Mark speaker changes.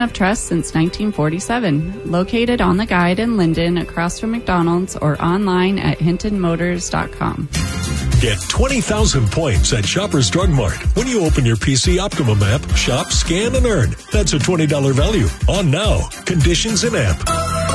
Speaker 1: of trust since 1947. Located on the Guide in Linden across from McDonald's or online at hintonmotors.com.
Speaker 2: Get 20,000 points at Shoppers Drug Mart when you open your PC Optimum app, shop, scan, and earn. That's a $20 value on now. Conditions in app.